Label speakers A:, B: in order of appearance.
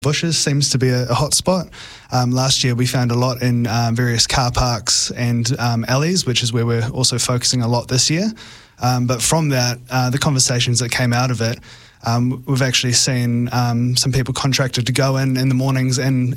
A: Bushes seems to be a hot spot. Last year we found a lot in various car parks and alleys, which is where we're also focusing a lot this year. But from that, the conversations that came out of it, we've actually seen some people contracted to go in the mornings and